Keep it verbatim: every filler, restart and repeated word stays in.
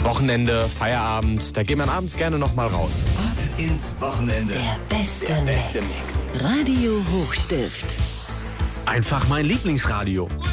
Wochenende, Feierabend, da geht man abends gerne noch mal raus. Ab ins Wochenende. Der beste, Der beste Mix. Mix. Radio Hochstift. Einfach mein Lieblingsradio.